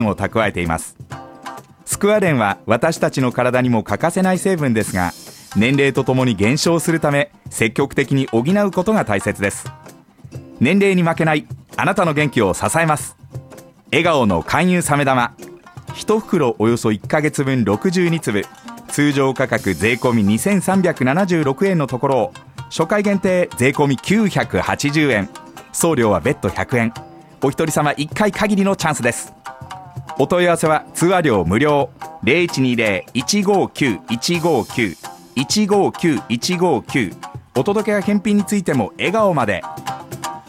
を蓄えています。スクワレンは私たちの体にも欠かせない成分ですが、年齢とともに減少するため積極的に補うことが大切です。年齢に負けないあなたの元気を支えます。笑顔の勧誘サメ玉、1袋およそ1ヶ月分62粒、通常価格税込み2376円のところを初回限定税込み980円、送料は別途100円、お一人様1回限りのチャンスです。お問い合わせは通話料無料 0120-159-159 159-159、お届けや返品についても笑顔まで。